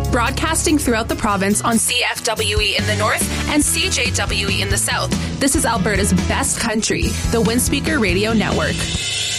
broadcasting throughout the province on CFWE in the north and CJWE in the south. This is Alberta's best country, the Windspeaker Radio Network.